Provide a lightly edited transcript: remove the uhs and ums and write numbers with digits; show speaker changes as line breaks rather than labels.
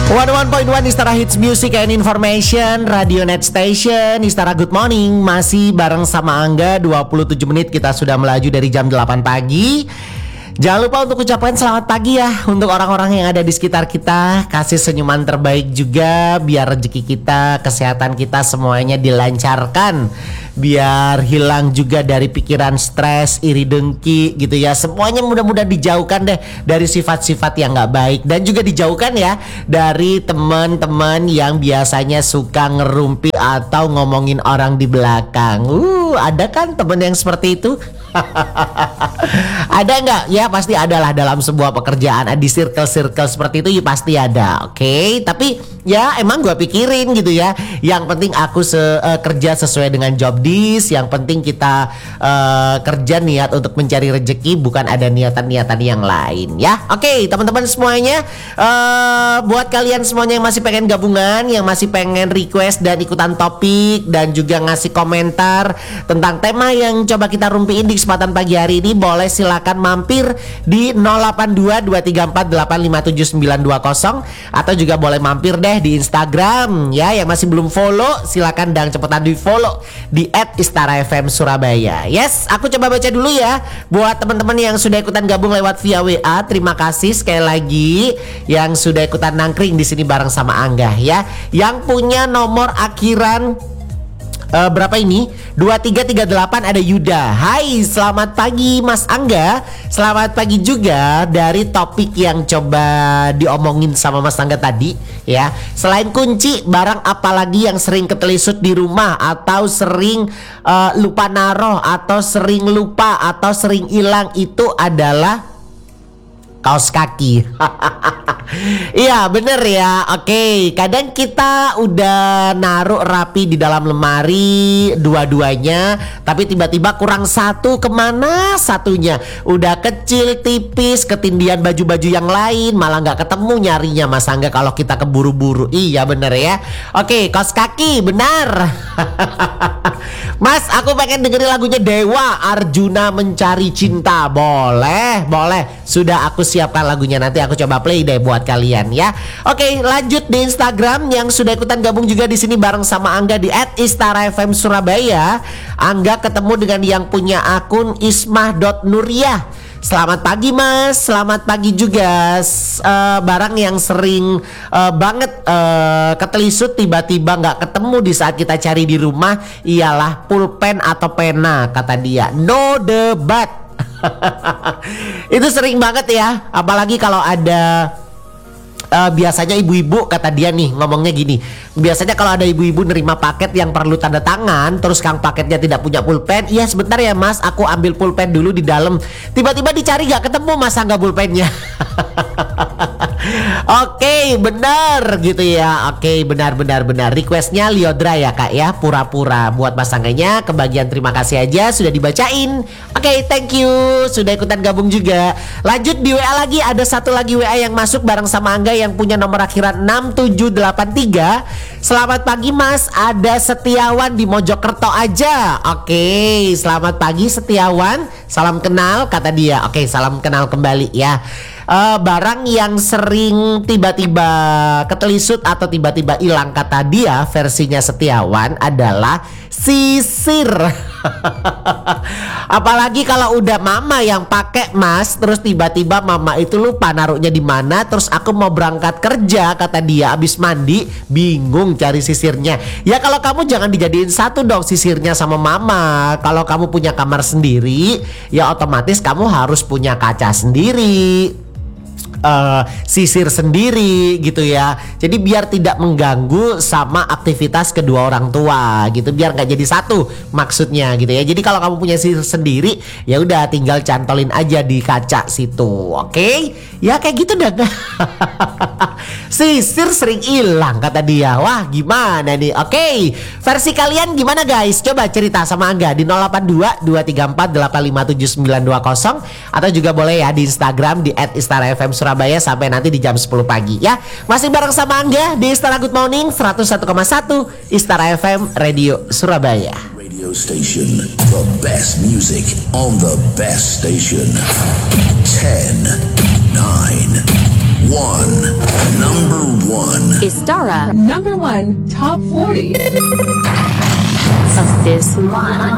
101.1 Istara Hits Music and Information, Radio Net Station, Istara Good Morning. Masih bareng sama Angga, 27 menit kita sudah melaju dari jam 8 pagi. Jangan lupa untuk ucapkan selamat pagi ya untuk orang-orang yang ada di sekitar kita. Kasih senyuman terbaik juga, biar rezeki kita, kesehatan kita semuanya dilancarkan. Biar hilang juga dari pikiran stres, iri dengki gitu ya. Semuanya mudah-mudahan dijauhkan deh dari sifat-sifat yang gak baik. Dan juga dijauhkan ya dari teman-teman yang biasanya suka ngerumpi atau ngomongin orang di belakang. Ada kan teman yang seperti itu? Ada nggak? Ya pasti ada lah dalam sebuah pekerjaan. Di circle-circle seperti itu ya pasti ada. Oke, tapi ya emang gue pikirin gitu ya. Yang penting aku kerja sesuai dengan job desk. Yang penting kita kerja niat untuk mencari rezeki, bukan ada niatan-niatan yang lain ya. Oke, teman-teman semuanya, buat kalian semuanya yang masih pengen gabungan, yang masih pengen request dan ikutan topik, dan juga ngasih komentar tentang tema yang coba kita rumpiin di kesempatan pagi hari ini, boleh silakan mampir di 082254857920, atau juga boleh mampir deh di Instagram ya. Yang masih belum follow silakan dan cepetan di follow di @IstaraFM Surabaya. Yes, aku coba baca dulu ya buat teman-teman yang sudah ikutan gabung lewat via WA. Terima kasih sekali lagi yang sudah ikutan nangkring di sini bareng sama Angga ya. Yang punya nomor akhiran berapa ini? 2338 ada Yuda. Hai, selamat pagi Mas Angga. Selamat pagi juga. Dari topik yang coba diomongin sama Mas Angga tadi ya, selain kunci, barang apalagi yang sering ketelisut di rumah, atau sering lupa naruh, atau sering lupa, atau sering hilang, itu adalah kaos kaki. Iya bener ya. Oke, kadang kita udah naruh rapi di dalam lemari dua-duanya, tapi tiba-tiba kurang satu. Kemana satunya? Udah kecil, tipis, ketindihan baju-baju yang lain, malah gak ketemu nyarinya Mas Angga kalau kita keburu-buru. Iya bener ya. Oke, kaos kaki benar. Mas, aku pengen dengerin lagunya Dewa, Arjuna Mencari Cinta. Boleh, boleh. Sudah aku siapkan lagunya, nanti aku coba play deh buat kalian ya. Oke, lanjut di Instagram yang sudah ikutan gabung juga di sini bareng sama Angga di @IstaraFM Surabaya. Angga ketemu dengan yang punya akun ismah.nuriyah. Selamat pagi Mas, selamat pagi juga. Barang yang sering banget ketelisut tiba-tiba gak ketemu di saat kita cari di rumah ialah pulpen atau pena, kata dia. No debat. Itu sering banget ya, apalagi kalau ada biasanya ibu-ibu, kata dia nih ngomongnya gini. Biasanya kalau ada ibu-ibu nerima paket yang perlu tanda tangan, terus kang paketnya tidak punya pulpen. Iya sebentar ya Mas, aku ambil pulpen dulu di dalam. Tiba-tiba dicari gak ketemu Mas Angga pulpennya. Oke, benar gitu ya. Oke, benar. Requestnya Liodra ya Kak ya, pura-pura. Buat Mas Angganya kebagian terima kasih aja sudah dibacain. Oke, thank you sudah ikutan gabung juga. Lanjut di WA lagi, ada satu lagi WA yang masuk bareng sama Angga yang punya nomor akhiran 6783. Selamat pagi Mas, ada Setiawan di Mojokerto aja. Oke, selamat pagi Setiawan. Salam kenal kata dia. Oke, salam kenal kembali ya. Barang yang sering tiba-tiba ketelisut atau tiba-tiba hilang, kata dia versinya Setiawan, adalah sisir. Apalagi kalau udah mama yang pakai Mas, terus tiba-tiba mama itu lupa naruhnya di mana. Terus aku mau berangkat kerja, kata dia, abis mandi bingung cari sisirnya. Ya kalau kamu jangan dijadiin satu dong sisirnya sama mama. Kalau kamu punya kamar sendiri, ya otomatis kamu harus punya kaca sendiri, sisir sendiri gitu ya. Jadi biar tidak mengganggu sama aktivitas kedua orang tua gitu, biar nggak jadi satu maksudnya gitu ya. Jadi kalau kamu punya sisir sendiri, ya udah tinggal cantolin aja di kaca situ. Oke? Ya kayak gitu dah. Sisir sering hilang kata dia. Wah gimana nih? Oke, versi kalian gimana guys? Coba cerita sama Angga di 082254857920, atau juga boleh ya di Instagram di @IstaraFM Surabaya sampai nanti di jam 10 pagi ya. Masih bareng sama Angga di Istara Good Morning 101,1 Istara FM Radio Surabaya.
Radio station, the best music on the best station. 10, 9, 1, number 1.
Istara
Number 1 Top 40.
of this month.